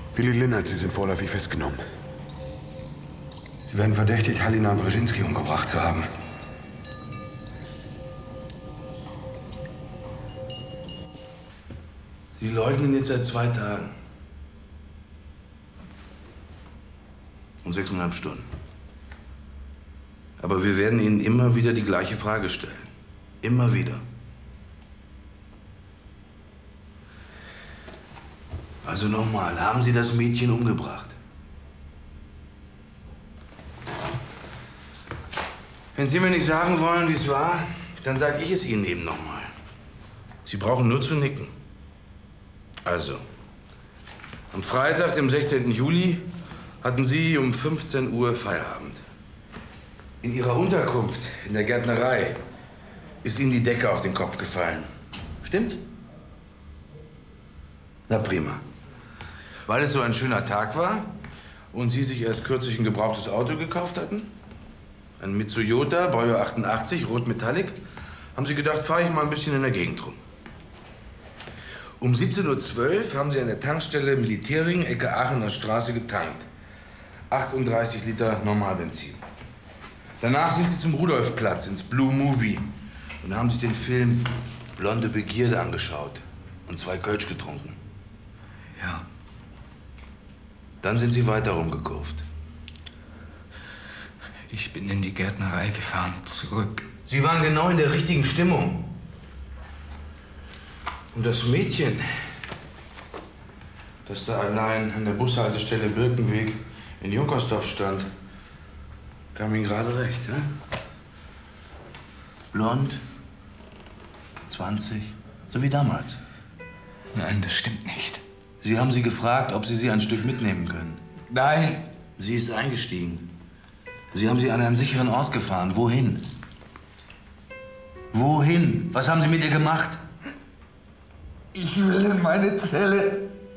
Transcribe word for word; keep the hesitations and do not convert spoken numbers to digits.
Willi Linnert, Sie sind vorläufig festgenommen. Sie werden verdächtigt, Halina Brzezinski umgebracht zu haben. Sie leugnen jetzt seit zwei Tagen. Und sechseinhalb Stunden. Aber wir werden Ihnen immer wieder die gleiche Frage stellen. Immer wieder. Also nochmal, haben Sie das Mädchen umgebracht? Wenn Sie mir nicht sagen wollen, wie es war, dann sage ich es Ihnen eben nochmal. Sie brauchen nur zu nicken. Also, am Freitag, dem sechzehnten Juli, hatten Sie um fünfzehn Uhr Feierabend. In Ihrer Unterkunft in der Gärtnerei ist Ihnen die Decke auf den Kopf gefallen. Stimmt? Na prima. Weil es so ein schöner Tag war und Sie sich erst kürzlich ein gebrauchtes Auto gekauft hatten, ein Mitsubishi, Baujahr achtundachtzig, rot Metallic, haben Sie gedacht, fahre ich mal ein bisschen in der Gegend rum. Um siebzehn Uhr zwölf haben Sie an der Tankstelle Militärring, Ecke Aachener Straße, getankt. achtunddreißig Liter Normalbenzin. Danach sind Sie zum Rudolfplatz ins Blue Movie und haben sich den Film Blonde Begierde angeschaut und zwei Kölsch getrunken. Ja. Dann sind Sie weiter rumgekurvt. Ich bin in die Gärtnerei gefahren, zurück. Sie waren genau in der richtigen Stimmung. Und das Mädchen, das da allein an der Bushaltestelle Birkenweg in Junkersdorf stand, kam Ihnen gerade recht, hä? Blond, zwanzig, so wie damals. Nein, das stimmt nicht. Sie haben sie gefragt, ob Sie sie ein Stück mitnehmen können. Nein. Sie ist eingestiegen. Sie haben sie an einen sicheren Ort gefahren. Wohin? Wohin? Was haben Sie mit ihr gemacht? Ich will in meine Zelle.